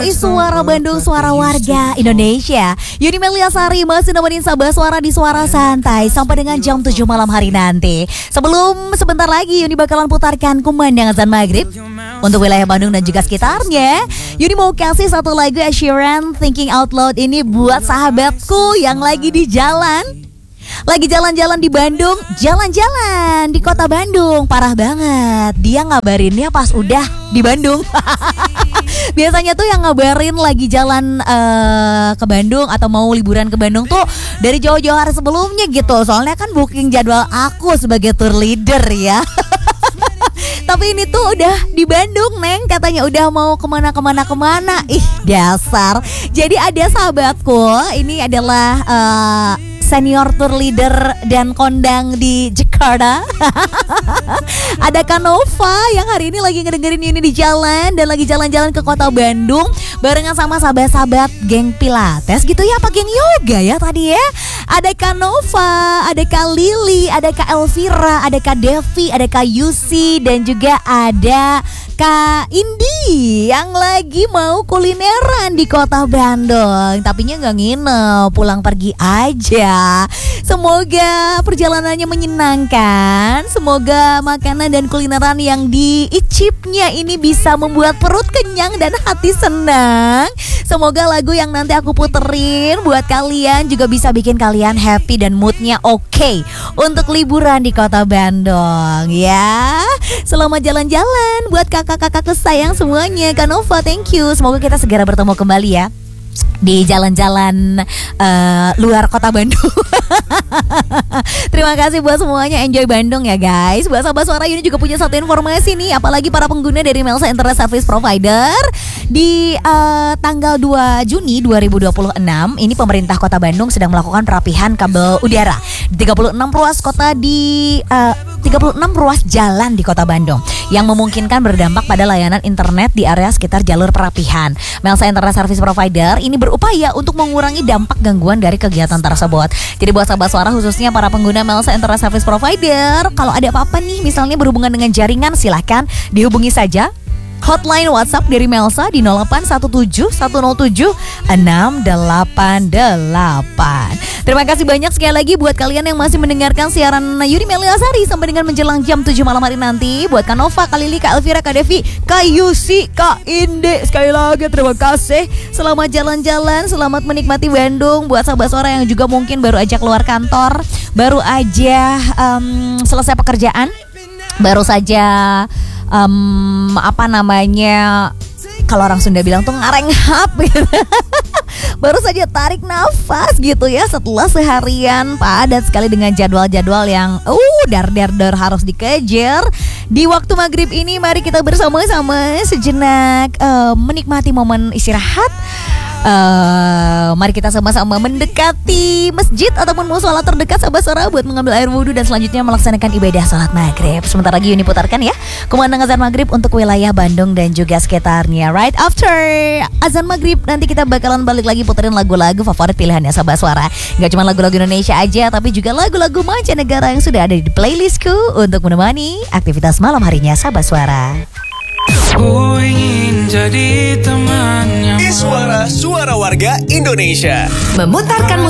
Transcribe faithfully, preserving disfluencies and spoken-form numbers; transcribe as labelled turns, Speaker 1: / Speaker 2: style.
Speaker 1: Suara Bandung, suara warga Indonesia. Yuni Meliasari masih nemenin Sabah Suara di Suara Santai sampai dengan jam tujuh malam hari nanti. Sebelum sebentar lagi Yuni bakalan putarkan kumandang azan maghrib untuk wilayah Bandung dan juga sekitarnya. Yuni mau kasih satu lagu Ed Sheeran, Thinking Out Loud ini buat sahabatku yang lagi di jalan. Lagi jalan-jalan di Bandung, jalan-jalan di kota Bandung. Parah banget, dia ngabarinnya pas udah di Bandung. Biasanya tuh yang ngabarin lagi jalan uh, ke Bandung atau mau liburan ke Bandung tuh dari jauh-jauh hari sebelumnya gitu. Soalnya kan booking jadwal aku sebagai tour leader ya. Tapi ini tuh udah di Bandung, Neng. Katanya udah mau kemana-kemana-kemana. Ih, dasar. Jadi ada sahabatku, ini adalah uh, senior tour leader dan kondang di Jakarta. Ada Kanova yang hari ini lagi ngedengerin ini di jalan dan lagi jalan-jalan ke kota Bandung barengan sama sahabat-sahabat geng Pilates gitu ya, apa geng yoga ya tadi ya. Ada Kanova, ada Kak Lili, ada Kak Elvira, ada Kak Devi, ada Kak Yusi dan juga ada Kak Indi yang lagi mau kulineran di kota Bandung. Tapinya gak nginep, pulang pergi aja. Semoga perjalanannya menyenangkan. Semoga makanan dan kulineran yang diicipnya ini bisa membuat perut kenyang dan hati senang. Semoga lagu yang nanti aku puterin buat kalian juga bisa bikin kalian happy dan moodnya oke okay untuk liburan di kota Bandung ya. Selamat jalan-jalan buat kakak-kakak kesayang semuanya. Kanova, thank you. Semoga kita segera bertemu kembali ya di jalan-jalan uh, luar kota Bandung. Terima kasih buat semuanya, enjoy Bandung ya guys. Buat sahabat suara ini juga punya satu informasi nih, apalagi para pengguna dari Melsa Internet Service Provider. Di uh, tanggal dua Juni dua ribu dua puluh enam ini pemerintah kota Bandung sedang melakukan perapihan kabel udara di tiga puluh enam ruas kota di uh, tiga puluh enam ruas jalan di kota Bandung yang memungkinkan berdampak pada layanan internet di area sekitar jalur perapihan. Melsa Internet Service Provider ini berupaya untuk mengurangi dampak gangguan dari kegiatan tersebut. Jadi buat sahabat suara khususnya para pengguna Melsa Internet Service Provider, kalau ada apa-apa nih misalnya berhubungan dengan jaringan, silahkan dihubungi saja hotline WhatsApp dari Melsa di nol delapan satu tujuh satu nol tujuh enam delapan delapan. Terima kasih banyak sekali lagi buat kalian yang masih mendengarkan siaran Yuni Meliasari sampai dengan menjelang jam tujuh malam hari nanti. Buat Kanova, Kak Lili, Kak Elvira, Kak Devi, Kak Yusi, Kak Inde, sekali lagi terima kasih. Selamat jalan-jalan, selamat menikmati Bandung. Buat sahabat suara yang juga mungkin baru aja keluar kantor, baru aja um, selesai pekerjaan, baru saja Um, apa namanya, kalau orang Sunda bilang tuh ngarenghap gitu. Baru saja tarik nafas gitu ya setelah seharian padat sekali dengan jadwal-jadwal yang uh dar dar dar harus dikejar. Di waktu maghrib ini mari kita bersama-sama sejenak uh, menikmati momen istirahat. Uh, mari kita sama-sama mendekati masjid ataupun musola terdekat sahabat suara buat mengambil air wudhu dan selanjutnya melaksanakan ibadah salat maghrib. Sebentar lagi Yuni putarkan ya kumandang azan maghrib untuk wilayah Bandung dan juga sekitarnya. Right after azan maghrib nanti kita bakalan balik lagi puterin lagu-lagu favorit pilihannya sahabat suara. Gak cuma lagu-lagu Indonesia aja, tapi juga lagu-lagu mancanegara yang sudah ada di playlistku untuk menemani aktivitas malam harinya sahabat suara.
Speaker 2: Ku ingin jadi temannya.
Speaker 3: Di Suara Suara Warga Indonesia.
Speaker 4: Memutarkan